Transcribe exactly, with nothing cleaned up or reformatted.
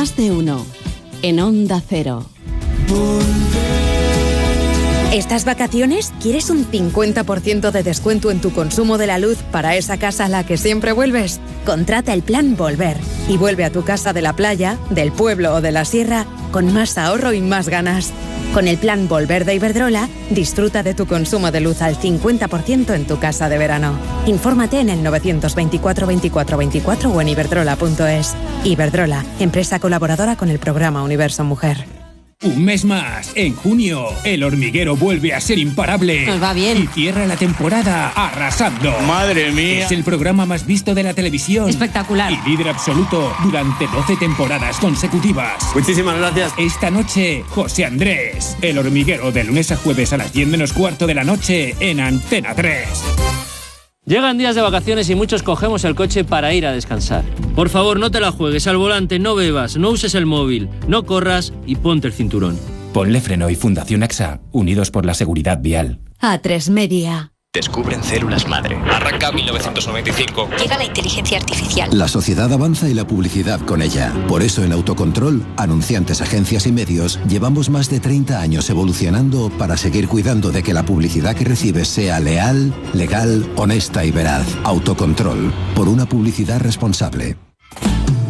Más de uno. En Onda Cero. ¿Estas vacaciones quieres un cincuenta por ciento de descuento en tu consumo de la luz para esa casa a la que siempre vuelves? Contrata el plan Volver y vuelve a tu casa de la playa, del pueblo o de la sierra con más ahorro y más ganas. Con el plan Volver de Iberdrola, disfruta de tu consumo de luz al cincuenta por ciento en tu casa de verano. Infórmate en el novecientos veinticuatro veinticuatro veinticuatro o en iberdrola punto es. Iberdrola, empresa colaboradora con el programa Universo Mujer. Un mes más, en junio, El Hormiguero vuelve a ser imparable. Nos va bien. Y cierra la temporada arrasando. ¡Madre mía! Es el programa más visto de la televisión. Espectacular. Y líder absoluto durante doce temporadas consecutivas. Muchísimas gracias. Esta noche, José Andrés. El Hormiguero, de lunes a jueves a las diez menos cuarto de la noche en Antena tres. Llegan días de vacaciones y muchos cogemos el coche para ir a descansar. Por favor, no te la juegues al volante, no bebas, no uses el móvil, no corras y ponte el cinturón. Ponle Freno y Fundación AXA, unidos por la seguridad vial. A tres Media. Descubren células madre. Arranca mil novecientos noventa y cinco. Llega la inteligencia artificial. La sociedad avanza y la publicidad con ella. Por eso en Autocontrol, anunciantes, agencias y medios, llevamos más de treinta años evolucionando para seguir cuidando de que la publicidad que recibes sea leal, legal, honesta y veraz. Autocontrol, por una publicidad responsable.